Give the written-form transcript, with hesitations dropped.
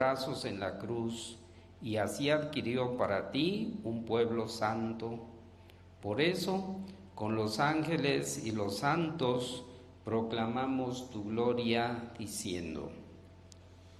brazos en la cruz y así adquirió para ti un pueblo santo. Por eso, con los ángeles y los santos, proclamamos tu gloria diciendo: